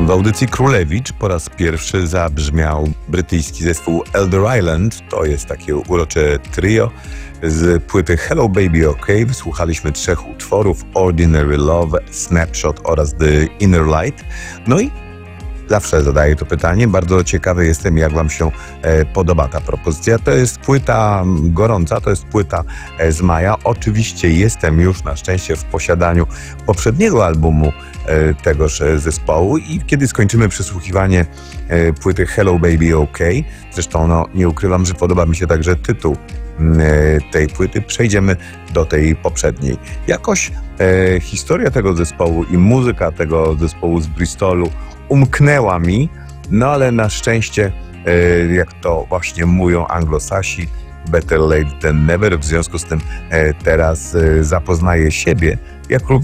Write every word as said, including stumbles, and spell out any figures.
W audycji Królewicz po raz pierwszy zabrzmiał brytyjski zespół Elder Island. To jest takie urocze trio z płyty Hello Baby OK. Wysłuchaliśmy trzech utworów: Ordinary Love, Snapshot oraz The Inner Light. No i zawsze zadaję to pytanie. Bardzo ciekawy jestem, jak wam się e, podoba ta propozycja. To jest płyta gorąca, to jest płyta e, z maja. Oczywiście jestem już na szczęście w posiadaniu poprzedniego albumu e, tegoż e, zespołu i kiedy skończymy przesłuchiwanie e, płyty Hello Baby OK, zresztą no, nie ukrywam, że podoba mi się także tytuł e, tej płyty, przejdziemy do tej poprzedniej. Jakoś e, historia tego zespołu i muzyka tego zespołu z Bristolu umknęła mi, no ale na szczęście, e, jak to właśnie mówią anglosasi, better late than never, w związku z tym e, teraz e, zapoznaję siebie, jak również